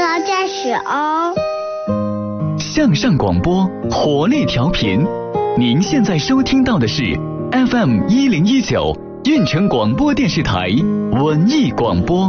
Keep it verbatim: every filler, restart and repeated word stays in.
劳驾驶哦。 向上广播，活力调频。您现在收听到的是 F M 一零一九运城广播电视台文艺广播。